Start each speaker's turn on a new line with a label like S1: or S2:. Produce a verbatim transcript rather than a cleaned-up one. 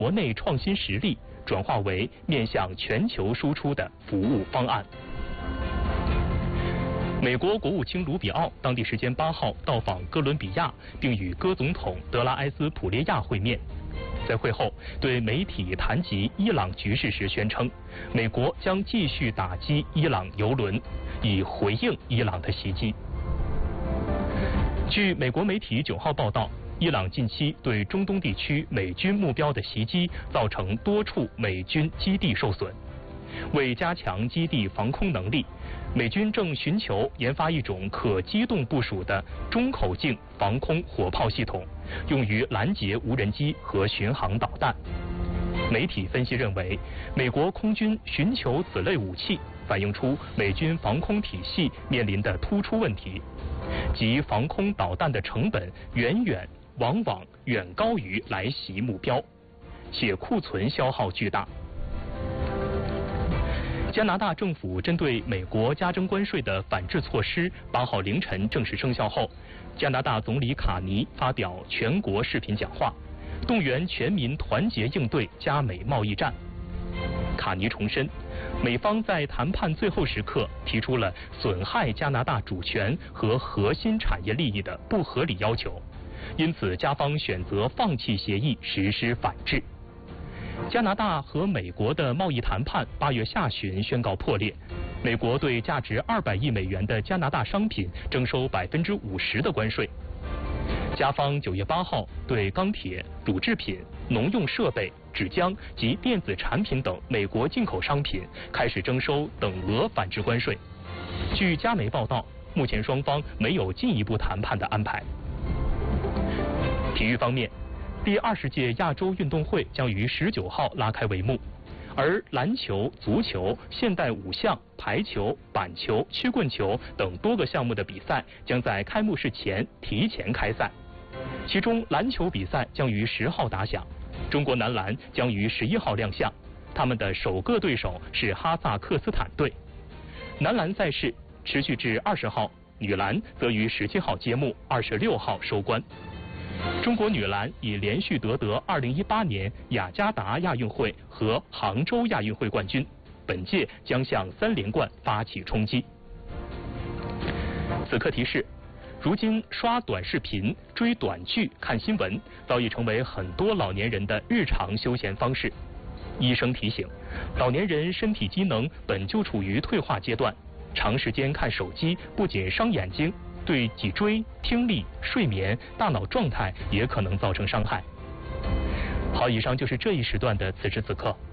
S1: 国内创新实力转化为面向全球输出的服务方案。美国国务卿卢比奥当地时间八号到访哥伦比亚，并与戈总统德拉埃斯普列亚会面。在会后，对媒体谈及伊朗局势时宣称，美国将继续打击伊朗油轮，以回应伊朗的袭击。据美国媒体九号报道，伊朗近期对中东地区美军目标的袭击，造成多处美军基地受损。为加强基地防空能力，美军正寻求研发一种可机动部署的中口径防空火炮系统，用于拦截无人机和巡航导弹。媒体分析认为，美国空军寻求此类武器，反映出美军防空体系面临的突出问题，即防空导弹的成本远远往往远高于来袭目标，且库存消耗巨大。加拿大政府针对美国加征关税的反制措施，八号凌晨正式生效后，加拿大总理卡尼发表全国视频讲话，动员全民团结应对加美贸易战。卡尼重申，美方在谈判最后时刻提出了损害加拿大主权和核心产业利益的不合理要求，因此加方选择放弃协议，实施反制。加拿大和美国的贸易谈判八月下旬宣告破裂，美国对价值二百亿美元的加拿大商品征收百分之五十的关税。加方九月八号对钢铁、乳制品、农用设备、纸浆及电子产品等美国进口商品开始征收等额反制关税。据加媒报道，目前双方没有进一步谈判的安排。体育方面，第二十届亚洲运动会将于十九号拉开帷幕，而篮球、足球、现代五项、排球、板球、曲棍球等多个项目的比赛将在开幕式前提前开赛。其中，篮球比赛将于十号打响，中国男篮将于十一号亮相，他们的首个对手是哈萨克斯坦队。男篮赛事持续至二十号，女篮则于十七号揭幕，二十六号收官。中国女篮已连续夺得二零一八年雅加达亚运会和杭州亚运会冠军，本届将向三连冠发起冲击。此刻提示：如今刷短视频、追短剧、看新闻，早已成为很多老年人的日常休闲方式。医生提醒，老年人身体机能本就处于退化阶段，长时间看手机不仅伤眼睛，对脊椎、听力、睡眠、大脑状态也可能造成伤害。好，以上就是这一时段的此时此刻。